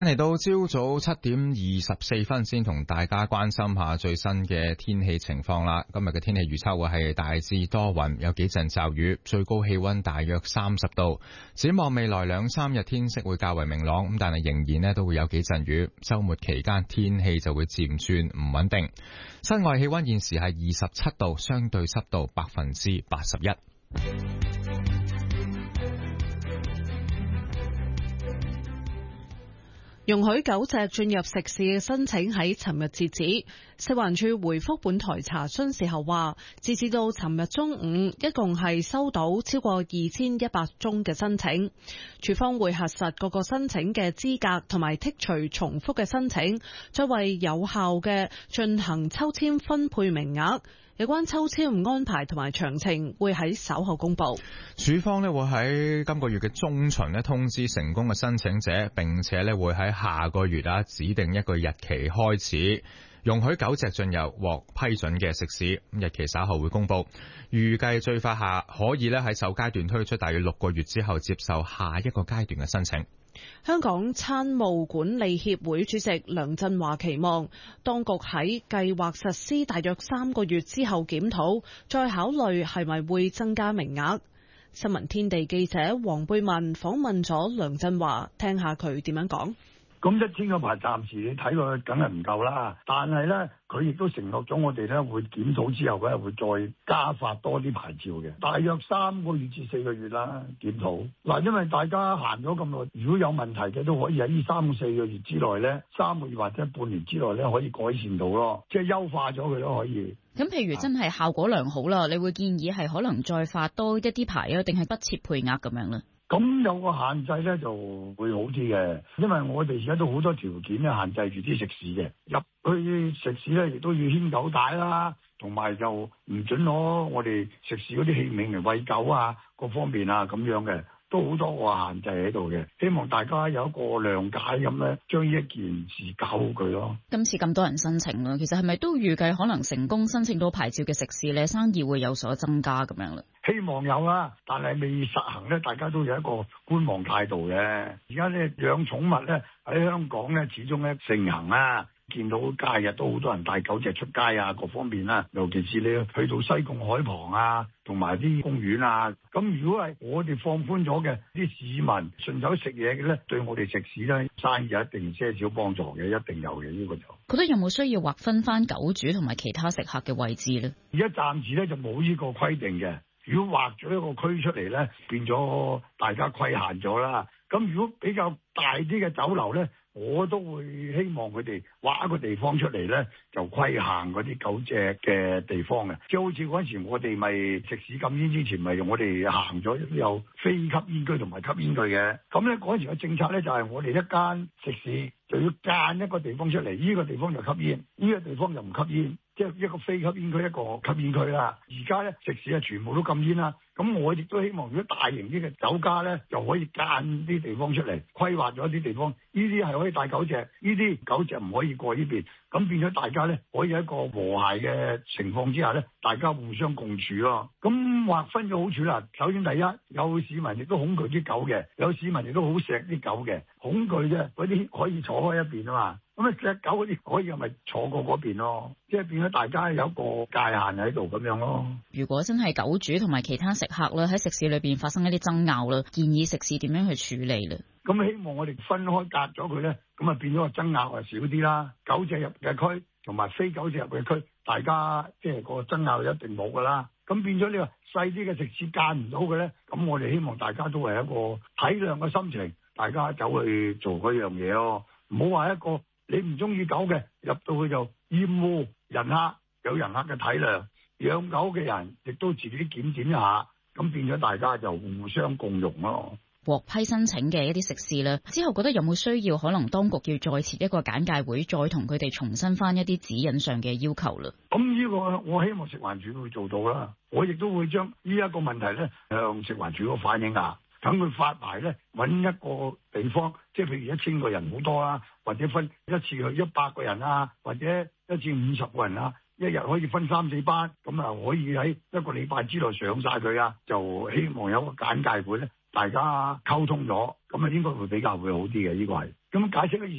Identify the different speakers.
Speaker 1: 嚟到朝早7:24，先同大家關心下最新嘅天氣情況啦。今日嘅天氣預測會係大致多雲，有幾陣驟雨，最高氣溫大約30度。展望未來2-3日天色會較為明朗，但係仍然都會有幾陣雨。週末期間天氣就會漸轉唔穩定。室外氣溫現時係27度，相對濕度81%。
Speaker 2: 容許狗隻進入食肆嘅申請喺尋日截止。食環署回覆本台查詢時候話，截至到尋日中午，一共係收到超過2100宗嘅申請。署方會核實各個申請嘅資格同埋剔除重複嘅申請，再為有效嘅進行抽籤分配名額。有關抽籤安排同埋詳情會喺稍後公布。
Speaker 1: 署方會喺今個月嘅中旬通知成功嘅申請者，並且會喺下個月指定一個日期開始容許狗隻進入獲批准嘅食肆，日期稍後會公布。預計最快可以喺首階段推出，大約6個月之後接受下一個階段嘅申請。
Speaker 2: 香港餐務管理協會主席梁振華期望當局喺計劃實施大約3個月之後檢討，再考慮係咪會增加名額。新聞天地記者黃貝文訪問咗梁振華，聽下佢點樣講。
Speaker 3: 咁1000個牌暫時你睇落去梗係唔夠啦，但係咧佢亦都承諾咗我哋咧會檢討之後咧會再加發多啲牌照嘅，大約3個月至4個月啦檢討。嗱，因為大家行咗咁耐，如果有問題嘅都可以喺呢3、4個月之內咧，3個月或者半年之內咧可以改善到咯，即係優化咗佢都可以。
Speaker 4: 咁譬如真係效果良好啦，你會建議係可能再發多一啲牌啊，定係不設配額咁樣咧？
Speaker 3: 咁有個限制咧就會好啲嘅，因為我哋而家都好多條件咧限制住啲食肆嘅，入去食肆咧亦都要牽狗帶啦，同埋就唔准攞我哋食肆嗰啲器皿嚟餵狗啊，各方面啊咁樣嘅，都好多個限制喺度嘅。希望大家有一個諒解咁咧，將呢一件事搞好佢咯。
Speaker 4: 今次咁多人申請啦，其實係咪都預計可能成功申請到牌照嘅食肆咧，生意會有所增加咁樣咧？
Speaker 3: 希望有啦，但係未實行咧，大家都有一個觀望態度嘅。而家咧養寵物咧喺香港咧始終咧盛行啦，見到假日都好多人帶狗隻出街啊，各方面啦，尤其是你去到西貢海旁啊，同埋啲公園啊，咁如果係我哋放寬咗嘅，啲市民順手食嘢嘅咧，對我哋食肆咧生意一定些少幫助嘅，一定有嘅呢個就。
Speaker 4: 覺得有冇需要劃分翻狗主同埋其他食客嘅位置咧？
Speaker 3: 而家暫時咧就冇呢個規定嘅。如果劃咗一個區出嚟咧，變咗大家規限咗啦。咁如果比較大啲嘅酒樓咧，我都會希望佢哋劃一個地方出嚟咧，就規限嗰啲狗隻嘅地方嘅。即係好似嗰陣時我哋咪食肆禁煙之前，咪我哋行咗有非吸煙區同埋吸煙區嘅。咁咧嗰陣時嘅政策咧就係我哋一間食肆就要間一個地方出嚟，呢個地方就吸煙，呢個地方就唔吸煙。即係一個非吸煙區，一個吸煙區啦。而家咧食肆全部都禁煙啦。咁我亦都希望，如果大型啲嘅酒家咧，就可以間啲地方出嚟，規劃咗啲地方，呢啲係可以帶狗隻，呢啲狗隻唔可以過呢邊。咁變咗大家咧，可以喺一個和諧嘅情況之下咧，大家互相共處咯。咁劃分嘅好處啦，首先第一，有市民亦都恐懼啲狗嘅，有市民亦都好錫啲狗嘅，恐懼啫，嗰啲可以坐開一邊啊嘛。咁啊，隻狗嗰啲可以咪坐過嗰邊咯，即係變咗大家有一個界限喺度咁樣咯。
Speaker 4: 如果真係狗主同埋其他食客咧喺食肆裏邊發生一啲爭拗啦，建議食肆點樣去處理咧？
Speaker 3: 咁希望我哋分開隔咗佢咧，咁啊變咗個爭拗係少啲啦。狗隻入嘅區同埋非狗隻入嘅區，大家即係個爭拗一定冇噶啦。咁變咗呢個細啲嘅食肆間唔到嘅咧，咁我哋希望大家都係一個體諒嘅心情，大家走去做嗰樣嘢咯。唔好話一個你唔中意狗嘅入到去就厭惡人客，有人客嘅體諒，養狗嘅人亦都自己檢點一下，咁變咗大家就互相共融咯。
Speaker 4: 獲批申請嘅一啲食肆咧，之後覺得有冇需要可能當局要再設一個簡介會，再同佢哋重申翻一啲指引上嘅要求啦？
Speaker 3: 咁呢個我希望食環署會做到啦，我亦都會將呢一個問題咧向食環署反映下，等佢發牌咧揾一個地方，即係譬如1000個人好多啦，或者分一次去100個人啊，或者一次50個人啊，一日可以分3、4班，咁啊可以喺一個禮拜之內上晒佢啊，就希望有個簡介會咧。大家溝通咗，咁啊應該會比較會好啲嘅，呢個係咁解釋嘅意思。